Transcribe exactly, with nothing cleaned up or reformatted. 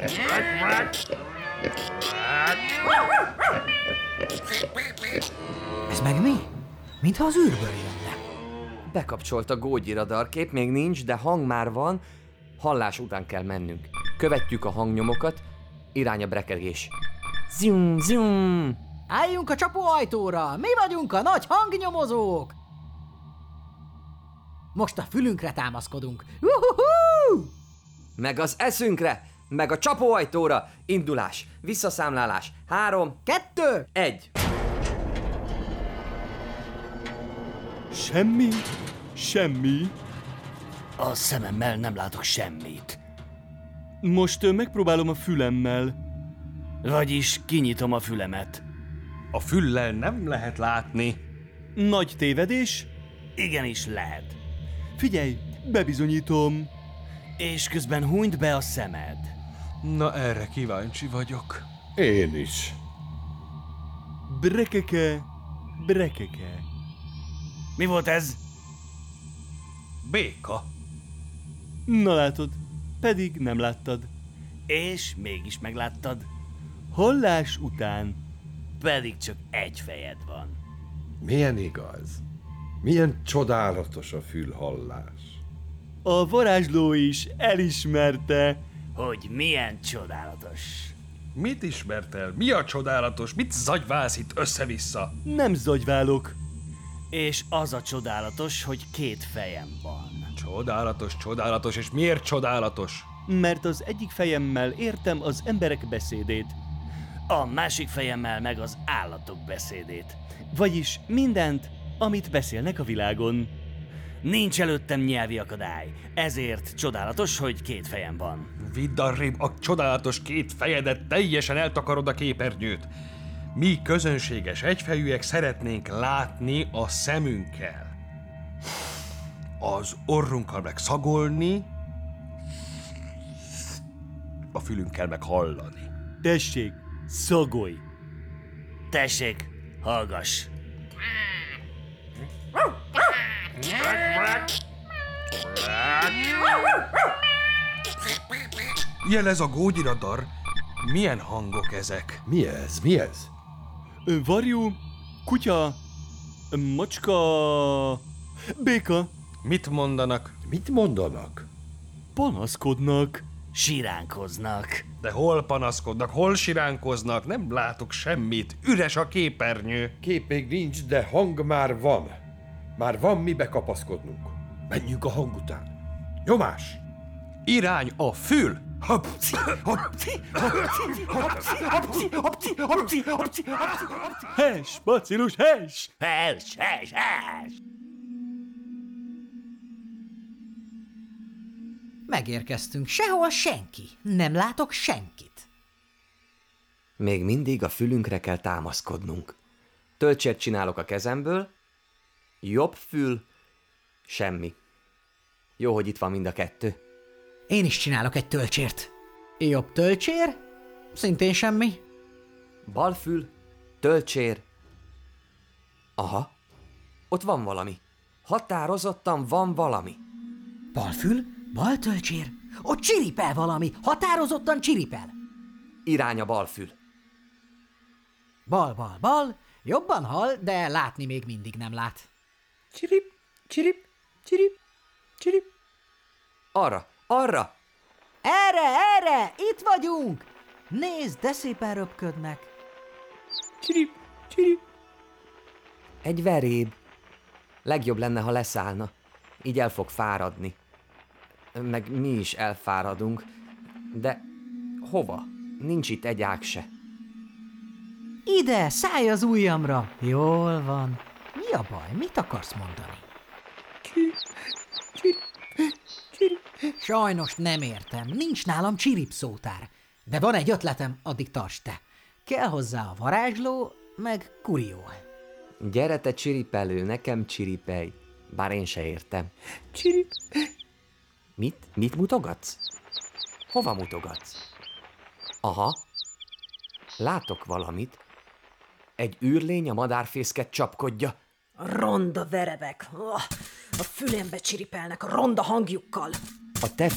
Ez meg mi? Mintha az űrből jönne. Bekapcsolt a gógyiradar, kép még nincs, de hang már van, hallás után kell mennünk. Követjük a hangnyomokat, irány a brekergés. Zium, zium! Álljunk a csapóajtóra! Mi vagyunk a nagy hangnyomozók! Most a fülünkre támaszkodunk. Uhuhu! Meg az eszünkre, meg a csapóajtóra. Indulás, visszaszámlálás. Három, Kettő! egy. Semmi? Semmi. A szememmel nem látok semmit. Most ö, megpróbálom a fülemmel. Vagyis kinyitom a fülemet. A füllel nem lehet látni. Nagy tévedés? Igenis lehet. Figyelj, bebizonyítom. És közben hunyd be a szemed. Na, erre kíváncsi vagyok. Én is. Brekeke, brekeke. Mi volt ez? Béka. Na látod, pedig nem láttad. És mégis megláttad. Hallás után. Pedig csak egy fejed van. Milyen igaz? Milyen csodálatos a fülhallás. A varázsló is elismerte. Hogy milyen csodálatos. Mit ismert el? Mi a csodálatos? Mit zagyválsz itt össze-vissza? Nem zagyválok. És az a csodálatos, hogy két fejem van. Csodálatos, csodálatos, és miért csodálatos? Mert az egyik fejemmel értem az emberek beszédét. A másik fejemmel meg az állatok beszédét. Vagyis mindent, amit beszélnek a világon. Nincs előttem nyelvi akadály, ezért csodálatos, hogy két fejem van. Vidd arrébb a csodálatos két fejedet, teljesen eltakarod a képernyőt. Mi közönséges egyfejűek szeretnénk látni a szemünkkel. Az orrunkkal meg szagolni, a fülünkkel meg hallani. Tessék, szagolj! Tessék, hallgass! Jelez a gógyiradar. Milyen hangok ezek? Mi ez? Mi ez? Ö, Varjú, kutya, ö, macska, béka, Mit mondanak? Mit mondanak? panaszkodnak. Siránkoznak. De hol panaszkodnak, hol siránkoznak? Nem látok semmit. Üres a képernyő. Kép még nincs, de hang már van. Már van mibe kapaszkodnunk. Menjünk a hang után. Nyomás! Irány a fül! Hapci, hapci, hapci, hapci, hapci, hapci, hapci, hapci, hapci. Hes, bacillus, hes! Hes, hes, hes! Megérkeztünk. Sehol senki. Nem látok senkit. Még mindig a fülünkre kell támaszkodnunk. Töltsért csinálok a kezemből. Jobb fül, semmi. Jó, hogy itt van mind a kettő. Én is csinálok egy tölcsért. Jobb tölcsér, szintén semmi. Bal fül, tölcsér. Aha, ott van valami. Határozottan van valami. Bal fül, bal tölcsér. Ott csiripel valami, határozottan csiripel. Irány a bal fül. Bal, bal, bal, jobban hall, de látni még mindig nem lát. Csirip, csirip, csirip, csirip. Arra, arra! Erre, erre, itt vagyunk! Nézd, de szépen röpködnek. Csirip, csirip. Egy veréb. Legjobb lenne, ha leszállna. Így el fog fáradni. Meg mi is elfáradunk. De hova? Nincs itt egy ág se. Ide, szállj az ujjamra. Jól van. Mi a baj? Mit akarsz mondani? Sajnos nem értem. Nincs nálam csirip szótár. De van egy ötletem, addig tarts te. Kell hozzá a varázsló, meg kurió. Gyere te csiripelő, nekem csiripelj. Bár én se értem. Csirip. Mit? Mit mutogatsz? Hova mutogatsz? Aha. Látok valamit. Egy űrlény a madárfészket csapkodja. Ronda verebek. A fülembe csiripelnek a ronda hangjukkal. A te